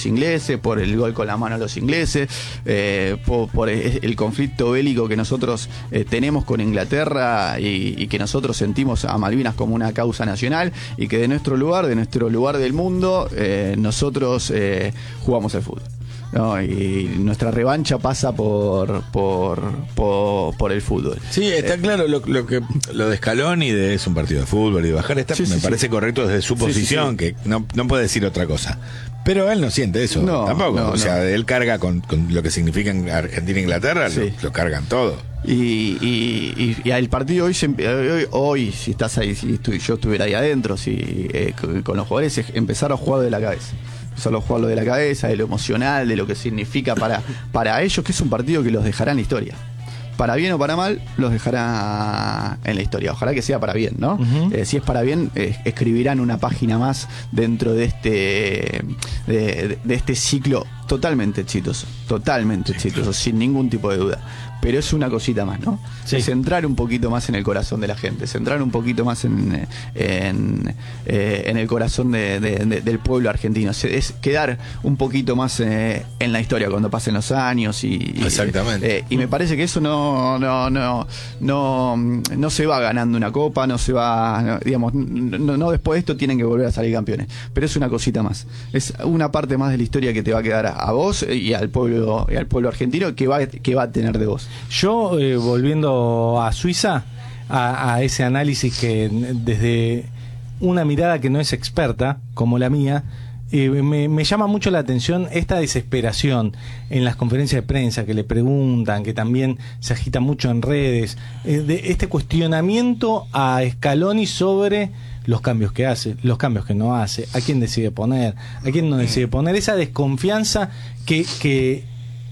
los ingleses, por el gol con la mano a los ingleses, por el conflicto bélico que nosotros tenemos con Inglaterra y que nosotros sentimos a Malvinas como una causa nacional, y que de nuestro lugar del mundo, nosotros jugamos al fútbol, ¿no? Y nuestra revancha pasa por el fútbol. Sí, está claro lo de Scaloni es un partido de fútbol y de bajar me parece correcto desde su posición, que no puede decir otra cosa. Pero él no siente eso, tampoco. Él carga con lo que significa en Argentina e Inglaterra, lo cargan todo. Y el partido hoy, si estás ahí, si yo estuviera ahí adentro, con los jugadores, es empezar a jugar de la cabeza. Empezar a jugar lo de la cabeza, de lo emocional, de lo que significa para ellos, que es un partido que los dejará en la historia. Para bien o para mal, los dejará en la historia. Ojalá que sea para bien, ¿no? Uh-huh. Si es para bien, escribirán una página más dentro de este ciclo totalmente exitoso, sin ningún tipo de duda. Pero es una cosita más, ¿no? Sí. Es entrar un poquito más en el corazón de la gente, es entrar un poquito más en el corazón del pueblo argentino, es quedar un poquito más en la historia cuando pasen los años exactamente. Y me parece que eso no se va ganando una copa, no se va, digamos, no después de esto tienen que volver a salir campeones, pero es una cosita más, es una parte más de la historia que te va a quedar a vos y al pueblo argentino que va a tener de vos. Yo, volviendo a Suiza, a ese análisis que desde una mirada que no es experta, como la mía, me llama mucho la atención esta desesperación en las conferencias de prensa que le preguntan, que también se agita mucho en redes, de este cuestionamiento a Scaloni sobre los cambios que hace, los cambios que no hace, a quién decide poner, a quién no decide poner, esa desconfianza que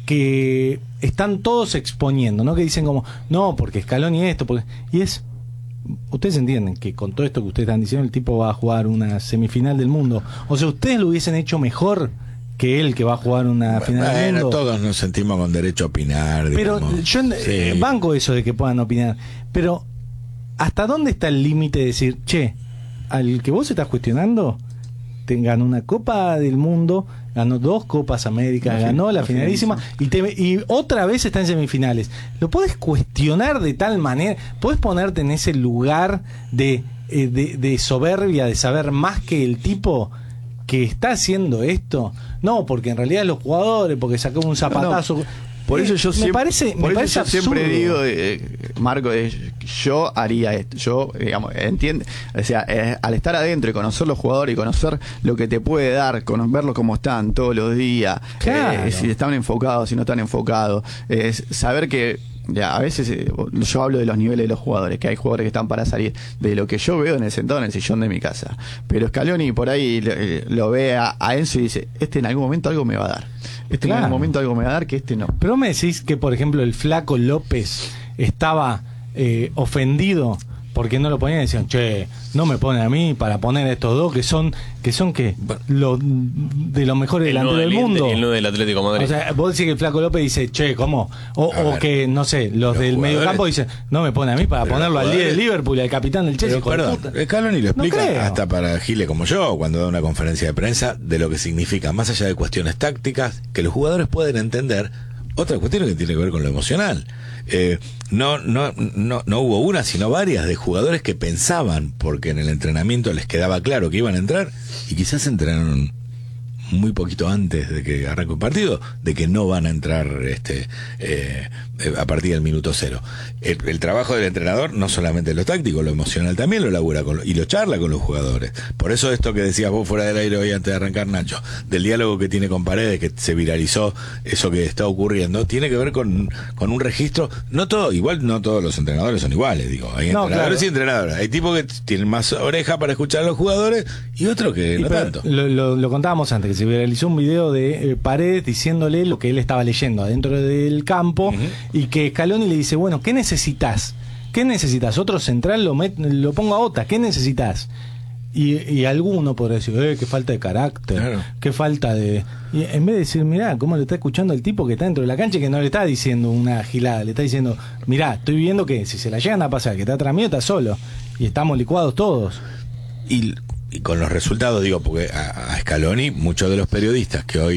están todos exponiendo, ¿no? Que dicen como, no, porque Scaloni esto, y ustedes entienden que con todo esto que ustedes están diciendo, el tipo va a jugar una semifinal del mundo. O sea, ustedes lo hubiesen hecho mejor que él, que va a jugar una final del mundo. Todos nos sentimos con derecho a opinar. Pero yo banco eso de que puedan opinar. Pero, ¿hasta dónde está el límite de decir, che, al que vos estás cuestionando, ganó una Copa del Mundo, ganó 2 Copas América, ganó la finalísima y otra vez está en semifinales? ¿Lo podés cuestionar de tal manera? ¿Podés ponerte en ese lugar de soberbia, de saber más que el tipo que está haciendo esto? No, porque en realidad los jugadores, porque sacó un zapatazo... No. Por eso yo siempre digo, Marco, yo haría esto. Yo, digamos, entiende, o sea, al estar adentro y conocer los jugadores y conocer lo que te puede dar, verlos cómo están todos los días, claro. Si están enfocados, si no están enfocados, saber que a veces yo hablo de los niveles de los jugadores, que hay jugadores que están para salir, de lo que yo veo sentado en el sillón de mi casa. Pero Scaloni por ahí lo ve a Enzo y dice, en algún momento algo me va a dar. En algún momento algo me va a dar que no. Pero me decís que, por ejemplo, el Flaco López estaba ofendido porque no lo ponían y decían, che, no me ponen a mí para poner a estos dos que son de los mejores delanteros del mundo. El nudo del Atlético de Madrid. O sea, vos decís que el Flaco López dice, che, ¿cómo? O que, no sé, los del mediocampo dicen, no me ponen a mí para ponerlo al 10 del Liverpool y al capitán del Chelsea. Perdón, Scaloni lo explica hasta para Gile como yo, cuando da una conferencia de prensa, de lo que significa, más allá de cuestiones tácticas, que los jugadores pueden entender otra cuestión que tiene que ver con lo emocional. No hubo una, sino varias de jugadores que pensaban, porque en el entrenamiento les quedaba claro que iban a entrar, y quizás entrenaron muy poquito antes de que arranque un partido, de que no van a entrar a partir del minuto 0. El trabajo del entrenador no solamente lo táctico, lo emocional también lo labura y lo charla con los jugadores. Por eso esto que decías vos fuera del aire hoy antes de arrancar, Nacho, del diálogo que tiene con Paredes, que se viralizó eso que está ocurriendo, tiene que ver con un registro. No todos los entrenadores son iguales, digo, hay entrenadores y entrenadores. Hay tipos que tienen más oreja para escuchar a los jugadores y otros que no tanto. Lo contábamos antes, que se viralizó un video de Paredes diciéndole lo que él estaba leyendo adentro del campo, y que Scaloni le dice, bueno, ¿qué necesitas? ¿Otro central? Lo pongo a Ota, ¿qué necesitas? Y alguno podría decir, qué falta de carácter, claro. Qué falta de... Y en vez de decir, mirá, cómo le está escuchando el tipo que está dentro de la cancha, y que no le está diciendo una gilada, le está diciendo, mirá, estoy viendo que si se la llegan a pasar, que está atrás mío, está solo, y estamos licuados todos. Y con los resultados, digo, porque a Scaloni, muchos de los periodistas que hoy